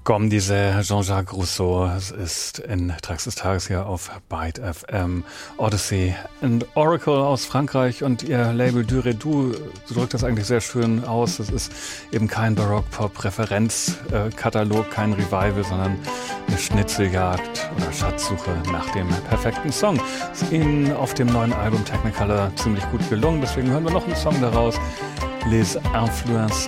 Comme disait Jean-Jacques Rousseau, es ist in Tracks des Tages hier auf Byte FM. Odyssey and Oracle aus Frankreich und ihr Label Du Redou drückt das eigentlich sehr schön aus. Es ist eben kein Barock-Pop-Referenzkatalog, kein Revival, sondern eine Schnitzeljagd oder Schatzsuche nach dem perfekten Song. Ist ihnen auf dem neuen Album Technicolor ziemlich gut gelungen, deswegen hören wir noch einen Song daraus. Les Influences